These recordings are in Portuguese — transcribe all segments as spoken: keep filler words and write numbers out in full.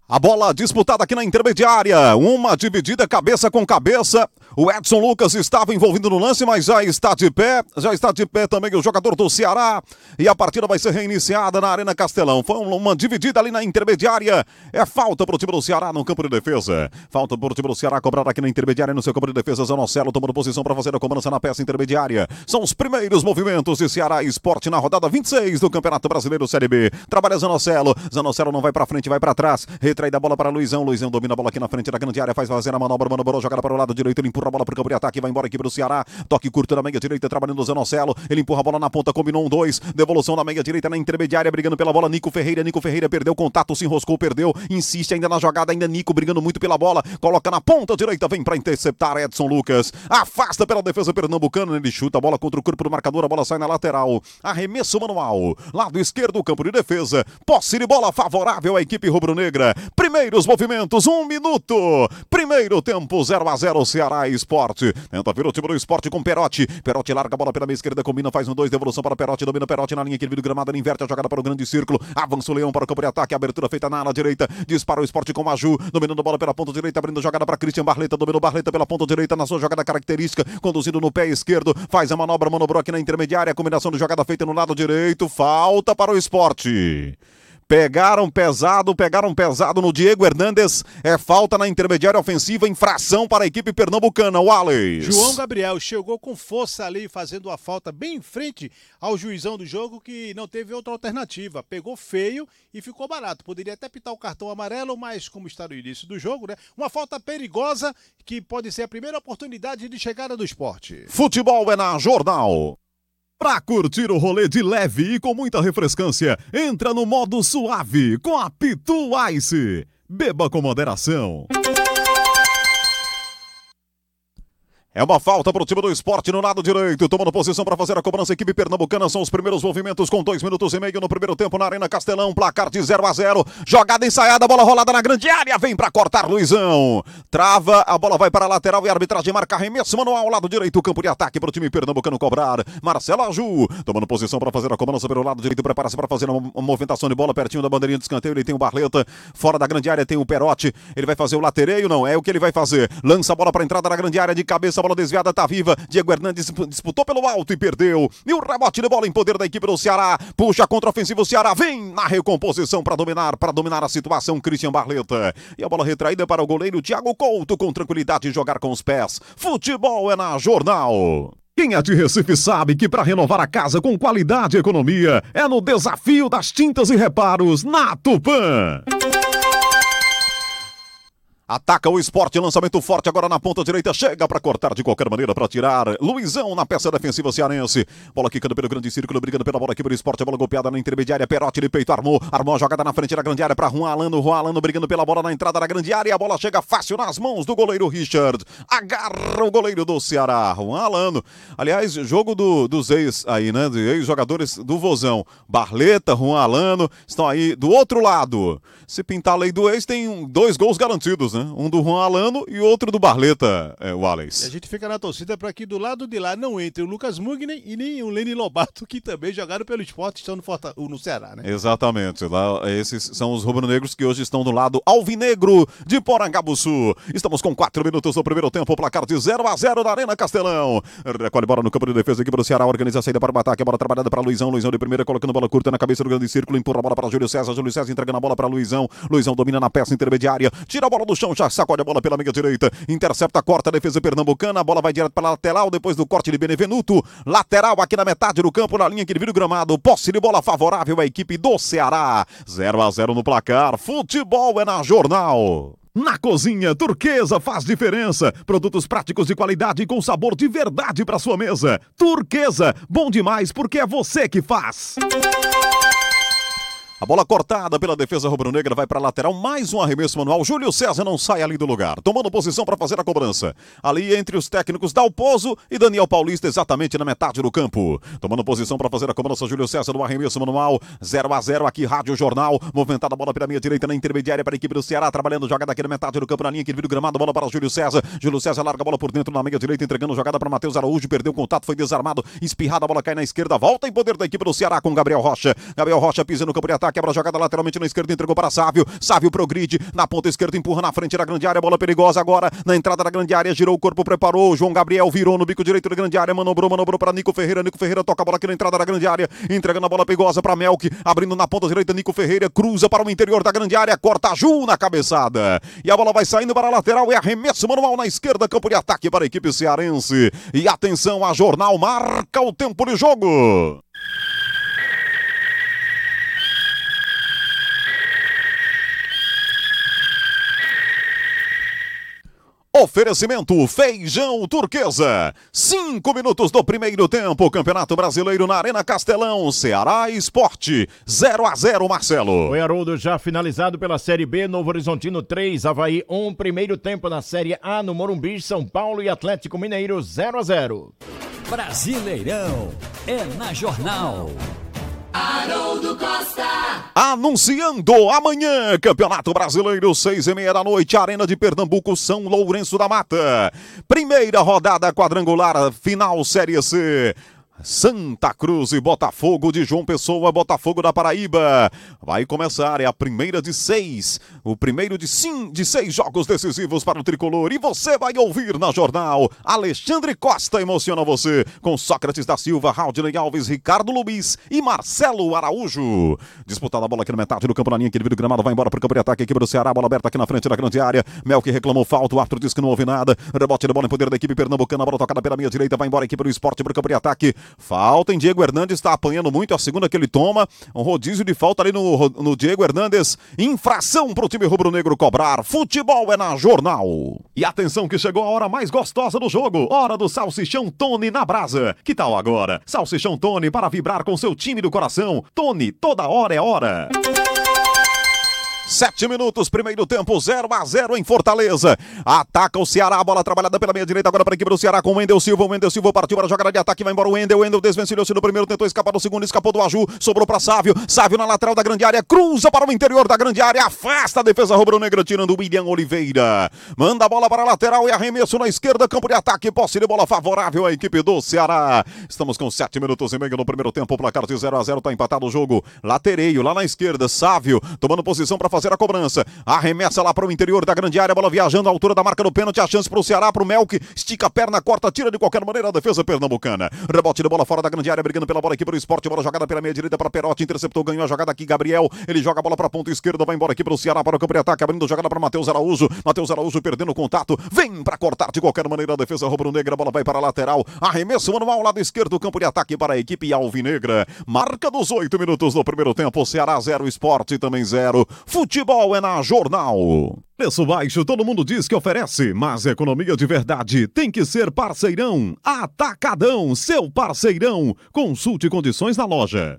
A bola disputada aqui na intermediária, uma dividida cabeça com cabeça. O Edson Lucas estava envolvido no lance, mas já está de pé. Já está de pé também o jogador do Ceará. E a partida vai ser reiniciada na Arena Castelão. Foi uma dividida ali na intermediária. É falta para o time do Ceará no campo de defesa. Falta para o time do Ceará cobrar aqui na intermediária no seu campo de defesa. Zanocelo tomando posição para fazer a cobrança na peça intermediária. São os primeiros movimentos de Ceará Esporte na rodada vinte e seis do Campeonato Brasileiro Série B. Trabalha Zanocelo. Zanocelo não vai para frente, vai para trás. Retrai da bola para Luizão. Luizão domina a bola aqui na frente da grande área. Faz fazer a manobra. Manobrou, jogada para o lado direito. Ele empurra a bola para o campo de ataque. Vai embora a equipe do Ceará. Toque curto na meia direita. Trabalhando o Zanocelo. Ele empurra a bola na ponta. Combinou um dois. Devolução na meia direita na intermediária. Brigando pela bola. Nico Ferreira. Nico Ferreira perdeu contato. Se enroscou. Perdeu. Insiste ainda na jogada. Ainda Nico brigando muito pela bola. Coloca na ponta direita. Vem para interceptar Edson Lucas. Afasta pela defesa pernambucana. Ele chuta a bola contra o corpo do marcador. A bola sai na lateral. Arremesso manual. Lado esquerdo. Campo de defesa. Posse de bola favorável à equipe rubro-negra. Primeiros movimentos. Um minuto. Primeiro tempo. zero a zero Ceará Esporte. Tenta vir o time do Esporte com Perotti. Perotti larga a bola pela meia esquerda. Combina. Faz um dois. Devolução para Perotti. Domina Perotti na linha que ele vira o gramado. Ele inverte a jogada para o grande círculo. Avança o Leão para o campo de ataque. Abertura feita na ala direita. Dispara o Esporte com Maju. Dominando a bola pela ponta direita. Abrindo a jogada para Christian Barleta. Dominou Barleta pela ponta direita na sua jogada característica. Conduzindo no pé esquerdo. Faz a manobra. Manobrou aqui na intermediária. A combinação de jogada feita no lado direito. Falta para o Esporte. Pegaram pesado, pegaram pesado no Diego Hernandes. É falta na intermediária ofensiva, infração para a equipe pernambucana. Wallace. João Gabriel chegou com força ali, fazendo a falta bem em frente ao juizão do jogo, que não teve outra alternativa. Pegou feio e ficou barato. Poderia até pitar o cartão amarelo, mas como está no início do jogo, né? Uma falta perigosa que pode ser a primeira oportunidade de chegada do Esporte. Futebol é na Jornal. Pra curtir o rolê de leve e com muita refrescância, entra no modo suave com a Pitu Ice. Beba com moderação. É uma falta para o time do Esporte no lado direito, tomando posição para fazer a cobrança. A equipe pernambucana são os primeiros movimentos com dois minutos e meio no primeiro tempo na Arena Castelão. Placar de zero a zero. Jogada ensaiada, bola rolada na grande área. Vem para cortar Luizão. Trava, a bola vai para a lateral e a arbitragem marca arremesso manual. Lado direito, campo de ataque para o time pernambucano cobrar. Marcelo Aju, tomando posição para fazer a cobrança pelo lado direito. Prepara-se para fazer uma movimentação de bola pertinho da bandeirinha de escanteio. Ele tem o Barleta. Fora da grande área tem o Perotti. Ele vai fazer o latereio, não é o que ele vai fazer. Lança a bola para a entrada da grande área de cabeça. A bola desviada, tá viva. Diego Hernandes disputou pelo alto e perdeu. E o rebote de bola em poder da equipe do Ceará. Puxa contra o ofensivo, o Ceará vem na recomposição para dominar, para dominar a situação. Christian Barleta. E a bola retraída para o goleiro Thiago Couto com tranquilidade, jogar com os pés. Futebol é na Jornal. Quem é de Recife sabe que para renovar a casa com qualidade e economia é no Desafio das Tintas e Reparos na Tupã. Ataca o Esporte, lançamento forte agora na ponta direita, chega para cortar de qualquer maneira, para tirar Luizão na peça defensiva cearense, bola quicando pelo grande círculo, brigando pela bola aqui pelo Esporte, a bola golpeada na intermediária, Perotti de peito, armou, armou a jogada na frente da grande área para Juan Alano, Juan Alano brigando pela bola na entrada da grande área, a bola chega fácil nas mãos do goleiro Richard, agarra o goleiro do Ceará, Juan Alano, aliás, jogo do, dos ex aí, né, de ex-jogadores do Vozão, Barleta, Juan Alano, estão aí do outro lado, se pintar a lei do ex tem dois gols garantidos, né? Um do Juan Alano e outro do Barleta, é, Wallace. E a gente fica na torcida para que do lado de lá não entre o Lucas Mugni e nem o Leni Lobato, que também jogaram pelo Esporte, estão no, Forta... no Ceará, né? Exatamente, lá, esses são os rubro-negros que hoje estão do lado alvinegro de Porangabuçu. Estamos com quatro minutos do primeiro tempo, placar de zero a zero na Arena Castelão. Recolhe bola no campo de defesa aqui para o Ceará, organiza a saída para o ataque, a bola trabalhada para Luizão, Luizão de primeira, colocando bola curta na cabeça do grande círculo, empurra a bola para Júlio César, Júlio César entregando a bola para Luizão, Luizão domina na peça intermediária, tira a bola do chão, já sacode a bola pela meia direita, intercepta, corta a defesa pernambucana, a bola vai direto para a lateral, depois do corte de Benevenuto, lateral aqui na metade do campo, na linha que ele vira o gramado, posse de bola favorável à equipe do Ceará, zero a zero no placar, futebol é na Jornal. Na cozinha, Turquesa faz diferença. Produtos práticos de qualidade e com sabor de verdade para sua mesa. Turquesa, bom demais porque é você que faz. A bola cortada pela defesa rubro-negra vai para a lateral, mais um arremesso manual. Júlio César não sai ali do lugar, tomando posição para fazer a cobrança. Ali entre os técnicos Dalpozo e Daniel Paulista, exatamente na metade do campo. Tomando posição para fazer a cobrança, Júlio César no arremesso manual. zero a zero aqui, Rádio Jornal. Movimentada a bola pela minha direita na intermediária para a equipe do Ceará, trabalhando jogada aqui na metade do campo, na linha que vira o gramado, bola para Júlio César. Júlio César larga a bola por dentro na meia direita, entregando jogada para Matheus Araújo, perdeu o contato, foi desarmado, espirrada, a bola cai na esquerda, volta em poder da equipe do Ceará com Gabriel Rocha. Gabriel Rocha pisa no campo de ataque. ataque, abre a jogada lateralmente na esquerda, entregou para Sávio, Sávio progride, na ponta esquerda, empurra na frente da grande área, bola perigosa agora, na entrada da grande área, girou o corpo, preparou, João Gabriel virou no bico direito da grande área, manobrou, manobrou para Nico Ferreira, Nico Ferreira toca a bola aqui na entrada da grande área, entregando a bola perigosa para Melk, abrindo na ponta direita, Nico Ferreira cruza para o interior da grande área, corta Ju na cabeçada, e a bola vai saindo para a lateral, é arremesso manual na esquerda, campo de ataque para a equipe cearense, e atenção, a Jornal marca o tempo de jogo. Oferecimento Feijão Turquesa. Cinco minutos do primeiro tempo. Campeonato Brasileiro na Arena Castelão. Ceará Esporte. zero a zero, Marcelo. Oi, Haroldo, já finalizado pela Série B. Novo Horizontino três, Avaí um. Primeiro tempo na Série A no Morumbi. São Paulo e Atlético Mineiro zero a zero. Brasileirão é na Jornal. Haroldo Costa. Anunciando amanhã, Campeonato Brasileiro, seis e meia da noite, Arena de Pernambuco, São Lourenço da Mata. Primeira rodada quadrangular, final Série C. Santa Cruz e Botafogo de João Pessoa, Botafogo da Paraíba. Vai começar, é a primeira de seis, o primeiro de, sim, de seis jogos decisivos para o Tricolor. E você vai ouvir na Jornal, Alexandre Costa emociona você, com Sócrates da Silva, Raudinei Alves, Ricardo Luiz e Marcelo Araújo. Disputada a bola aqui na metade do campo, na linha que divide o gramado, vai embora para o campo de ataque, equipe do Ceará, bola aberta aqui na frente da grande área. Melk reclamou falta, o árbitro disse que não houve nada. Rebote de bola em poder da equipe pernambucana, bola tocada pela minha direita, vai embora a equipe do Esporte para o campo de ataque. Falta em Diego Hernandes, está apanhando muito, a segunda que ele toma, um rodízio de falta ali no, no Diego Hernandes, infração para o time rubro-negro cobrar. Futebol é na Jornal. E atenção que chegou a hora mais gostosa do jogo, hora do Salsichão Tony na brasa. Que tal agora? Salsichão Tony para vibrar com seu time do coração. Tony, toda hora é hora. Sete minutos, primeiro tempo, zero a zero em Fortaleza. Ataca o Ceará, a bola trabalhada pela meia direita agora para a equipe do Ceará com o Wendel Silva. O Wendel Silva partiu para a jogada de ataque, vai embora o Wendel. O Wendel desvencilhou-se no primeiro, tentou escapar no segundo, escapou do Aju, sobrou para Sávio. Sávio na lateral da grande área, cruza para o interior da grande área, afasta a defesa rubro-negra, tirando o William Oliveira. Manda a bola para a lateral e arremesso na esquerda, campo de ataque, posse de bola favorável à equipe do Ceará. Estamos com sete minutos e meio no primeiro tempo, o placar de zero a zero, está empatado o jogo. Latereio, lá na esquerda, Sávio, tomando posição para fazer a cobrança. Arremessa lá para o interior da grande área, bola viajando à altura da marca do pênalti, a chance para o Ceará, para o Melk, estica a perna, corta, tira de qualquer maneira a defesa pernambucana. Rebote de bola fora da grande área, brigando pela bola aqui para o Esporte, bola jogada pela meia direita para Perotti, interceptou, ganhou a jogada aqui, Gabriel, ele joga a bola para a ponta esquerda, vai embora aqui para o Ceará, para o campo de ataque, abrindo jogada para Matheus Araújo, Matheus Araújo perdendo o contato, vem para cortar de qualquer maneira a defesa rubro-negra, a bola vai para a lateral, arremesso manual, lado esquerdo, campo de ataque para a equipe alvinegra. Marca dos oito minutos do primeiro tempo, Ceará zero, Esporte também zero. Futebol é na Jornal. Preço baixo, todo mundo diz que oferece, mas economia de verdade tem que ser Parceirão. Atacadão, seu parceirão. Consulte condições na loja.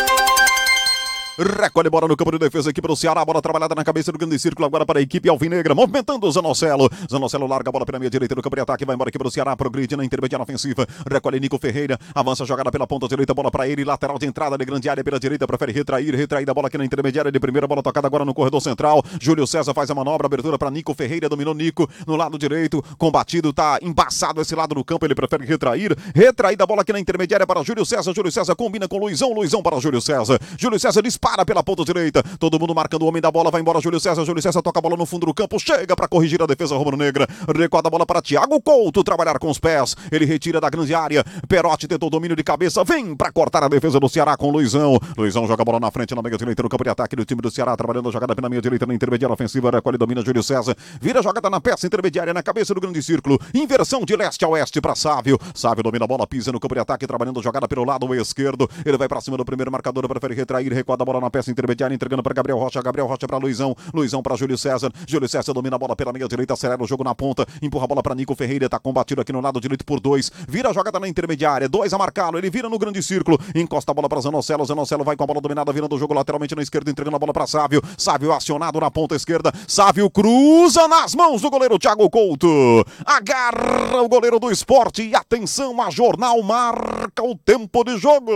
Recolhe bola no campo de defesa aqui para o Ceará, bola trabalhada na cabeça do grande círculo agora para a equipe alvinegra, movimentando o Zanocelo, Zanocelo larga a bola pela meia direita do campo de ataque, vai embora aqui para o Ceará, progride na intermediária ofensiva, recolhe Nico Ferreira, avança a jogada pela ponta direita, bola para ele, lateral de entrada de grande área pela direita, prefere retrair, retrair a bola aqui na intermediária de primeira, bola tocada agora no corredor central, Júlio César faz a manobra, abertura para Nico Ferreira, dominou Nico no lado direito, combatido, tá embaçado esse lado do campo, ele prefere retrair, retrair a bola aqui na intermediária para Júlio César, Júlio César combina com Luizão, Luizão para Júlio César, Júlio César dispara pela ponta direita, todo mundo marcando o homem da bola, vai embora Júlio César, Júlio César toca a bola no fundo do campo, chega para corrigir a defesa rubro-negra, recuada a bola para Thiago Couto, trabalhar com os pés, ele retira da grande área, Perotti tentou domínio de cabeça, vem para cortar a defesa do Ceará com Luizão, Luizão joga a bola na frente, na meia direita no campo de ataque do time do Ceará, trabalhando a jogada pela meia direita na intermediária ofensiva, recolhe, domina Júlio César, vira a jogada na peça intermediária, na cabeça do grande círculo, inversão de leste a oeste para Sávio, Sávio domina a bola, pisa no campo de ataque, trabalhando a jogada pelo lado esquerdo, ele vai para cima do primeiro marcador, prefere retrair, recuada a bola na peça intermediária, entregando para Gabriel Rocha, Gabriel Rocha para Luizão, Luizão para Júlio César, Júlio César domina a bola pela meia direita, acelera o jogo na ponta, empurra a bola para Nico Ferreira, tá combatido aqui no lado direito por dois, vira a jogada na intermediária, dois a marcá-lo, ele vira no grande círculo, encosta a bola para Zanocelo, Zanocelo vai com a bola dominada, virando o jogo lateralmente na esquerda, entregando a bola para Sávio, Sávio acionado na ponta esquerda, Sávio cruza nas mãos do goleiro Thiago Couto, agarra o goleiro do Esporte e atenção, a Jornal marca o tempo de jogo.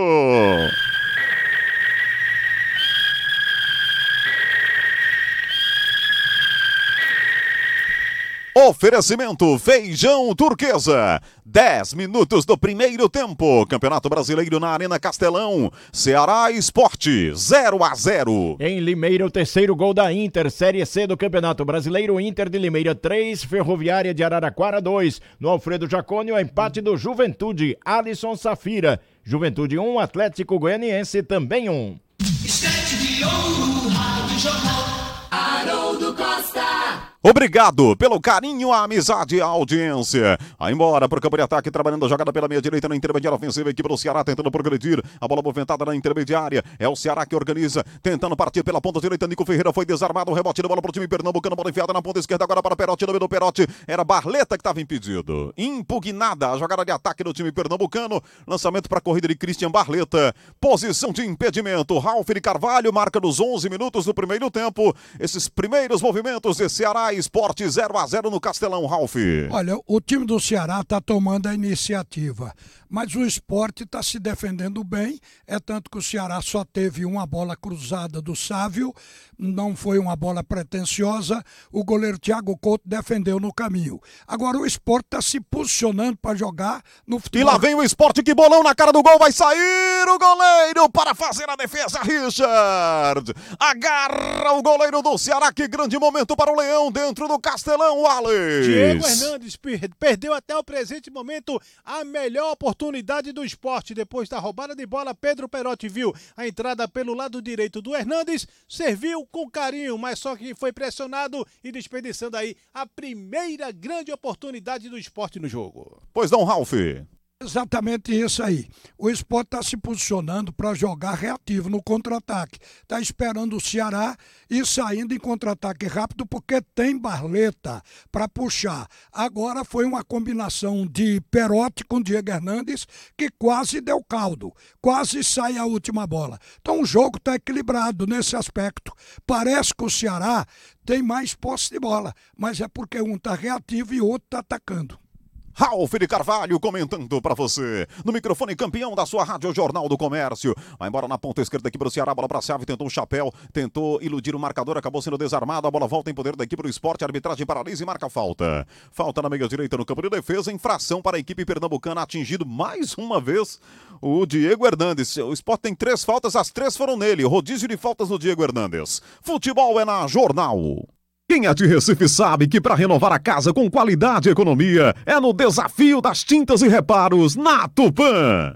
Oferecimento Feijão Turquesa. dez minutos do primeiro tempo. Campeonato Brasileiro na Arena Castelão. Ceará Esporte, zero a zero. Em Limeira, o terceiro gol da Inter. Série C do Campeonato Brasileiro. Inter de Limeira três, Ferroviária de Araraquara dois. No Alfredo Jaconi, o empate do Juventude. Alisson Safira. Juventude um, Atlético Goianiense também um. Estante de ouro, Rádio Jornal. Haroldo Costa. Obrigado pelo carinho, a amizade e a audiência. Vai embora pro campo de ataque, trabalhando a jogada pela meia direita na intermediária ofensiva. A equipe do Ceará tentando progredir. A bola movimentada na intermediária. É o Ceará que organiza, tentando partir pela ponta direita. Nico Ferreira foi desarmado. O rebote da bola pro time pernambucano. Bola enfiada na ponta esquerda agora para Perotti. No meio do Perotti. Era Barleta que estava impedido. Impugnada a jogada de ataque do time pernambucano. Lançamento para a corrida de Christian Barleta. Posição de impedimento. Ralf de Carvalho marca nos onze minutos do primeiro tempo. Esses primeiros movimentos de Ceará Esporte zero a zero no Castelão, Ralf. Olha, o time do Ceará está tomando a iniciativa, mas o Sport está se defendendo bem, é tanto que o Ceará só teve uma bola cruzada do Sávio, não foi uma bola pretensiosa, o goleiro Thiago Couto defendeu no caminho. Agora o Sport está se posicionando para jogar no futebol. E lá vem o Sport, que bolão na cara do gol, vai sair o goleiro para fazer a defesa, Richard. Agarra o goleiro do Ceará, que grande momento para o Leão dentro do Castelão, Alex. Diego Hernandes per- perdeu até o presente momento a melhor oportunidade do Sport. Depois da roubada de bola, Pedro Perotti viu a entrada pelo lado direito do Hernandes, serviu com carinho, mas só que foi pressionado e desperdiçando aí a primeira grande oportunidade do Sport no jogo. Pois não, Ralf. Exatamente isso aí. O Sport está se posicionando para jogar reativo no contra-ataque. Está esperando o Ceará e saindo em contra-ataque rápido porque tem Barleta para puxar. Agora foi uma combinação de Perotti com Diego Hernandes que quase deu caldo. Quase sai a última bola. Então o jogo está equilibrado nesse aspecto. Parece que o Ceará tem mais posse de bola, mas é porque um está reativo e o outro está atacando. Ralf de Carvalho comentando para você. No microfone campeão da sua Rádio Jornal do Comércio. Vai embora na ponta esquerda aqui para o Ceará. Bola para a chave, tentou um chapéu. Tentou iludir o marcador, acabou sendo desarmado. A bola volta em poder da equipe do Sport. A arbitragem paralisa e marca falta. Falta na meia direita no campo de defesa. Infração para a equipe pernambucana. Atingido mais uma vez o Diego Hernandes. O Sport tem três faltas, as três foram nele. Rodízio de faltas no Diego Hernandes. Futebol é na Jornal. Quem é de Recife sabe que para renovar a casa com qualidade e economia é no Desafio das Tintas e Reparos na Tupã.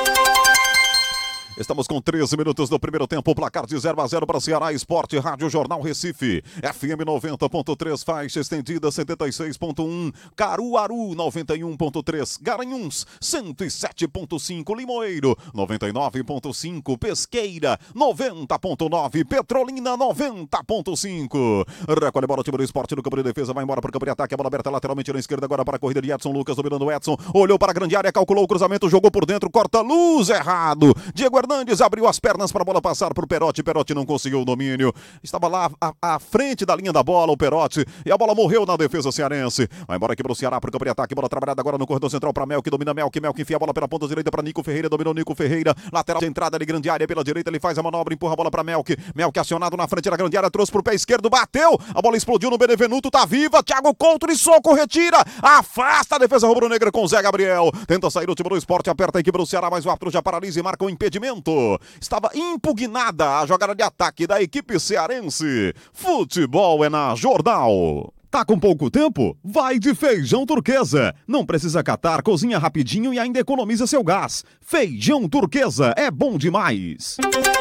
Estamos com treze minutos do primeiro tempo, placar de zero a zero para Ceará Esporte, Rádio Jornal Recife, F M noventa ponto três, faixa estendida setenta e seis ponto um, Caruaru noventa e um ponto três, Garanhuns cento e sete ponto cinco, Limoeiro noventa e nove ponto cinco, Pesqueira noventa ponto nove, Petrolina noventa ponto cinco. Recolhe a bola, o time do Esporte no campo de defesa, vai embora para o campo de ataque, a bola aberta lateralmente na esquerda, agora para a corrida de Edson Lucas, dominando o Edson, olhou para a grande área, calculou o cruzamento, jogou por dentro, corta luz, errado. Diego Hernandes abriu as pernas para a bola passar para o Perotti. Perotti não conseguiu o domínio. Estava lá à, à frente da linha da bola o Perotti. E a bola morreu na defesa cearense. Vai embora aqui para o Ceará, para o campo de ataque. Bola trabalhada agora no corredor central para Melk. Domina Melk. Melk enfia a bola pela ponta direita para Nico Ferreira. Dominou Nico Ferreira. Lateral de entrada ali, grande área pela direita. Ele faz a manobra, empurra a bola para Melk. Melk acionado na frente da grande área. Trouxe para o pé esquerdo. Bateu. A bola explodiu no Benevenuto. Tá viva. Thiago Couto de soco. Retira. Afasta a defesa rubro-negra com Zé Gabriel. Tenta sair o time do Esporte. Aperta a equipe do Ceará. Mas o árbitro já paralisa e marca o impedimento. Estava impugnada a jogada de ataque da equipe cearense. Futebol é na Jornal. Tá com pouco tempo? Vai de Feijão Turquesa. Não precisa catar, cozinha rapidinho e ainda economiza seu gás. Feijão Turquesa é bom demais.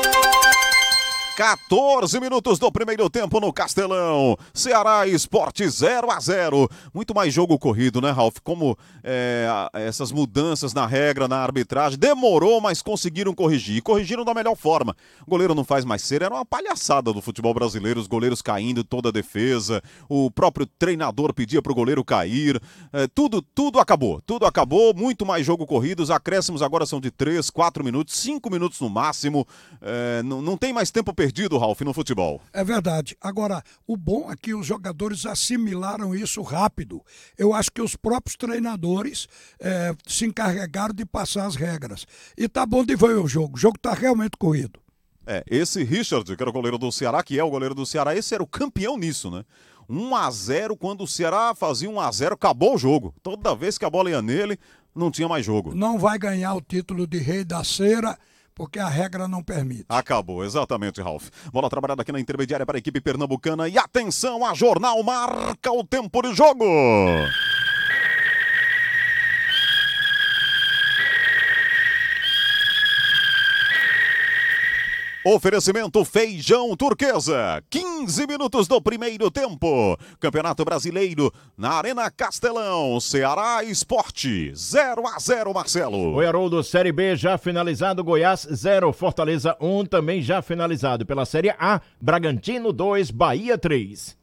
quatorze minutos do primeiro tempo no Castelão. Ceará Esporte zero a zero. Muito mais jogo corrido, né, Ralf? Como é, essas mudanças na regra, na arbitragem, demorou, mas conseguiram corrigir. E corrigiram da melhor forma. O goleiro não faz mais cera. Era uma palhaçada do futebol brasileiro. Os goleiros caindo, toda a defesa. O próprio treinador pedia pro goleiro cair. É, tudo, tudo acabou. Tudo acabou. Muito mais jogo corrido. Os acréscimos agora são de três, quatro minutos, cinco minutos no máximo. É, não, não tem mais tempo perdido, Ralf, no futebol. É verdade. Agora, o bom é que os jogadores assimilaram isso rápido. Eu acho que os próprios treinadores é, se encarregaram de passar as regras. E tá bom de ver o jogo. O jogo tá realmente corrido. É, esse Richard, que era o goleiro do Ceará, que é o goleiro do Ceará, esse era o campeão nisso, né? um a zero, quando o Ceará fazia um a zero, acabou o jogo. Toda vez que a bola ia nele, não tinha mais jogo. Não vai ganhar o título de rei da cera, porque a regra não permite. Acabou, exatamente, Ralf. Bola trabalhada aqui na intermediária para a equipe pernambucana. E atenção, a Jornal marca o tempo de jogo. Oferecimento Feijão Turquesa, quinze minutos do primeiro tempo. Campeonato Brasileiro na Arena Castelão, Ceará Esporte, zero a zero, Marcelo. Oi, Haroldo, Série B já finalizado, Goiás zero, Fortaleza um, também já finalizado. Pela Série A, Bragantino dois, Bahia três.